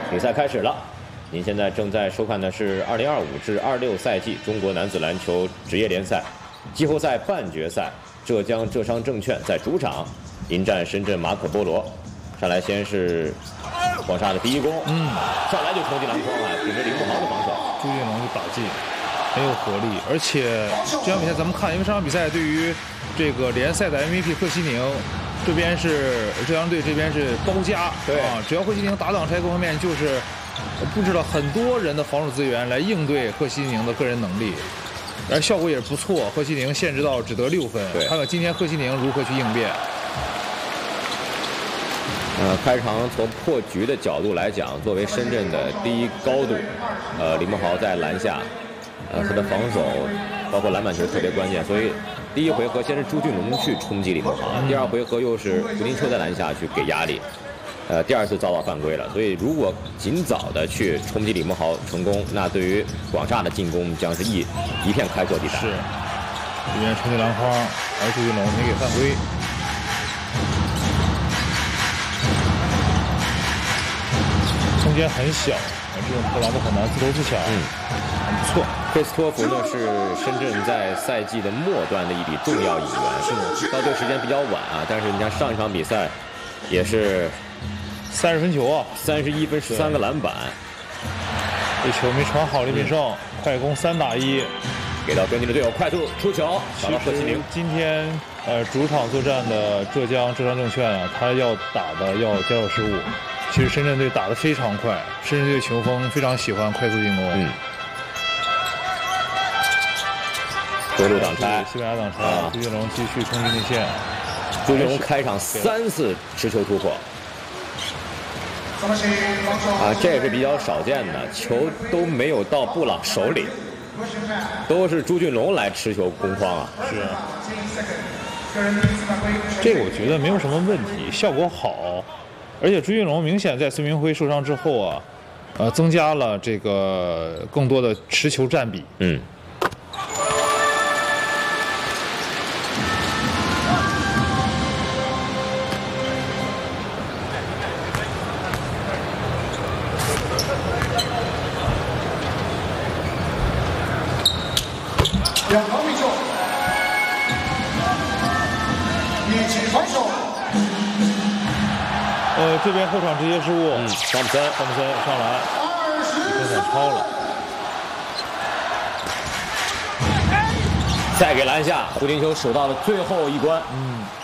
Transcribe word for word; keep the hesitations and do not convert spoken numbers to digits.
比赛开始了，您现在正在收看的是二零二五至二六赛季中国男子篮球职业联赛季后赛半决赛，浙江浙商证券在主场迎战深圳马可波罗。上来先是广厦的第一攻，嗯，上来就冲击篮筐啊，顶着李慕豪的防守， 朱俊龙的打进很有活力，而且这场比赛咱们看，因为这场比赛对于这个联赛的 M V P 贺西宁。 这边是浙江队，这边是包夹， 对啊，只要贺西宁打挡拆各方面就是布置了很多人的防守资源来应对贺西宁的个人能力，而效果也是不错。贺西宁限制到只得六分，看看今天贺西宁如何去应变。 呃，开场从破局的角度来讲，作为深圳的第一高度，呃，李慕豪在篮下，呃，他的防守包括篮板球特别关键，所以。 第一回合先是朱俊龙去冲击李慕豪，第二回合又是胡金秋在篮下去给压力，呃，第二次遭到犯规了。所以如果尽早的去冲击李慕豪成功，那对于广厦的进攻将是一一片开阔地带。 是，这边冲击篮筐，而朱俊龙没给犯规。空间很小，这种投篮都很难自投自抢。嗯，很不错。 克里斯托弗呢是深圳在赛季的末端的一笔重要引援，是到队时间比较晚啊，但是你看上一场比赛也是三十分球啊， 三十一分十三个篮板， 这球没传好，李炳胜、嗯、快攻三打一， 给到跟进的队友快速出球，打到贺西宁。 今天呃主场作战的浙江浙商证券啊，他要打的要较有失误。其实深圳队打得非常快，深圳队球风非常喜欢快速进攻。嗯。 左路挡拆， 西班牙挡拆，啊、朱俊龙继续冲击内线。 朱俊龙开场三次持球突破，啊，这也是比较少见的，球都没有到布朗手里，都是朱俊龙来持球攻框啊。 是，这个我觉得没有什么问题，效果好，而且朱俊龙明显在孙铭徽受伤之后啊，呃，增加了这个更多的持球占比。 嗯。 两条命中，一起防守。 呃，这边后场直接失误， 嗯，汤普森， 汤普森上篮，有点超了。 再给篮下，胡金秋守到了最后一关。 嗯。